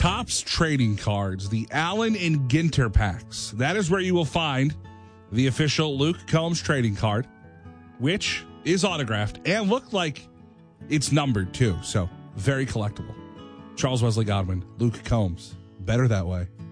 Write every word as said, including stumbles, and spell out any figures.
Topps Trading Cards, the Allen and Ginter packs. That is where you will find the official Luke Combs trading card, which is autographed and looked like it's numbered too. So very collectible. Charles Wesley Godwin, Luke Combs. Better that way.